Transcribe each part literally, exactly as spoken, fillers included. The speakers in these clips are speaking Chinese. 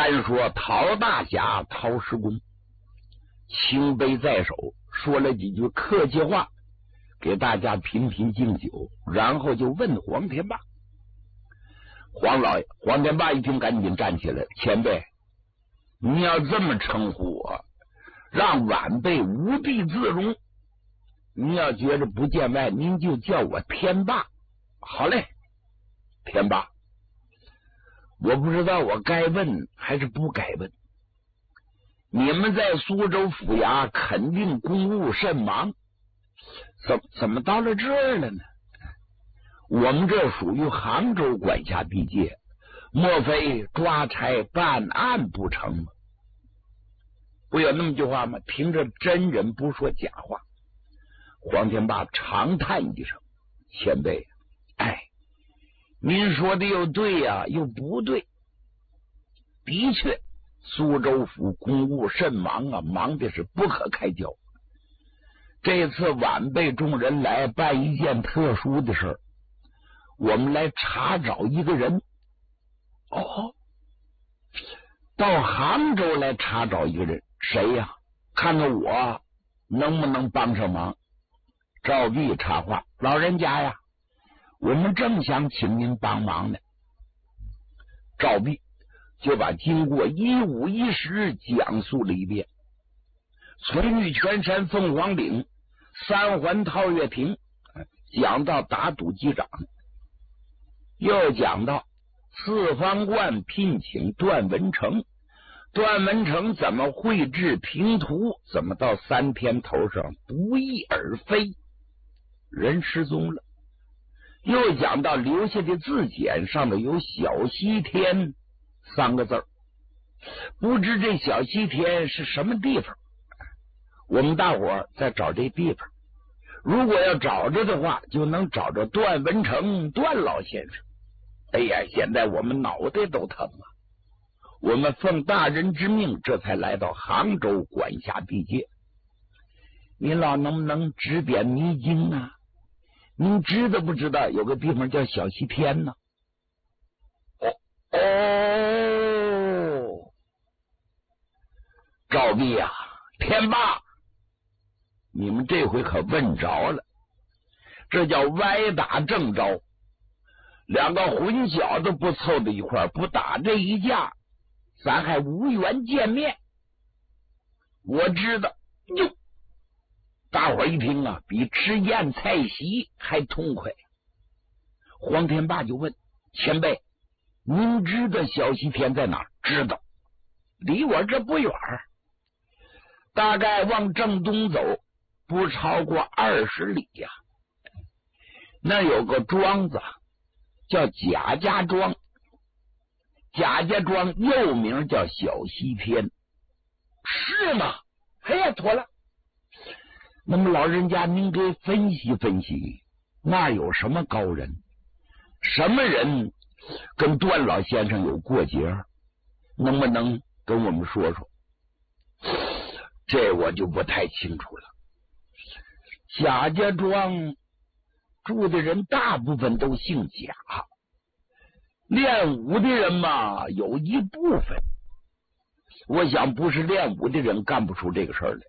单说陶大侠陶石公清杯在手，说了几句客气话，给大家频频敬酒，然后就问黄天霸。黄老爷，黄天霸一听赶紧站起来，前辈，你要这么称呼我，让晚辈无地自容。你要觉着不见外，您就叫我天霸。好嘞，天霸，我不知道我该问还是不该问。你们在苏州府衙肯定公务甚忙，怎怎么到了这儿了呢？我们这属于杭州管辖地界，莫非抓差办案不成吗？不有那么句话吗？凭着真人不说假话。黄天霸长叹一声，前辈，哎，您说的又对呀、啊，又不对。的确，苏州府公务甚忙啊，忙的是不可开交。这次晚辈众人来办一件特殊的事儿，我们来查找一个人。哦，到杭州来查找一个人，谁呀？看看我能不能帮上忙。赵弼插话：“老人家呀，我们正想请您帮忙呢。”赵弼就把经过一五一十讲述了一遍，从玉泉山凤凰岭、三环套月亭讲到打赌机长，又讲到四方观聘请段文成，段文成怎么绘制平图，怎么到三天头上不翼而飞，人失踪了。又讲到留下的字简上头有小西天三个字儿，不知这小西天是什么地方，我们大伙儿在找这地方，如果要找着的话，就能找着段文成段老先生。哎呀，现在我们脑袋都疼啊！我们奉大人之命，这才来到杭州管辖地界。您老能不能指点迷津啊？您知道不知道有个地方叫小西天呢？哦哦，赵弼啊，天霸，你们这回可问着了，这叫歪打正着。两个混小子不凑到一块儿，不打这一架，咱还无缘见面。我知道，哟，大伙儿一听啊，比吃宴菜席还痛快。黄天霸就问前辈：“您知道小西天在哪儿？”“知道，离我这不远，大概往正东走，不超过二十里呀、啊。那有个庄子，叫贾家庄，贾家庄又名叫小西天。”“是吗？哎呀，妥了。那么老人家，您给分析分析，那有什么高人？什么人跟段老先生有过节？能不能跟我们说说？”“这我就不太清楚了。贾家庄住的人大部分都姓贾，练武的人嘛，有一部分。我想不是练武的人干不出这个事儿来。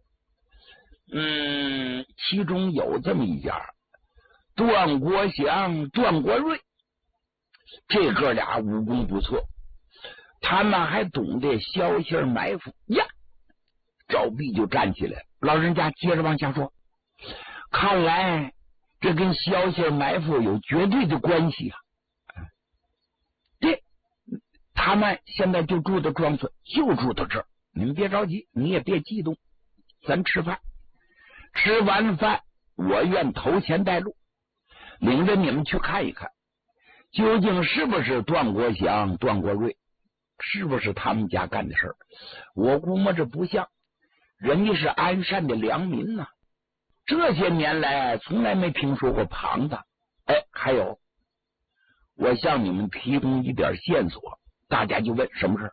嗯，其中有这么一家，段国祥、段国瑞，这哥俩武功不错，他们还懂得消息埋伏呀。”赵弼就站起来，老人家接着往下说：“看来这跟消息埋伏有绝对的关系啊！对，他们现在就住到庄村，就住到这儿。你们别着急，你也别激动，咱吃饭。吃完饭，我愿投钱带路，领着你们去看一看，究竟是不是段国祥、段国瑞，是不是他们家干的事儿？我估摸着不像，人家是安善的良民呐、啊。这些年来从来没听说过庞大。哎，还有，我向你们提供一点线索。”大家就问什么事儿？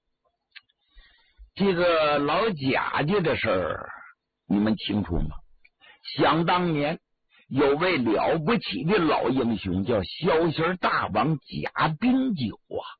这个老贾家的事儿，你们清楚吗？想当年有位了不起的老英雄，叫萧息大王贾冰九啊。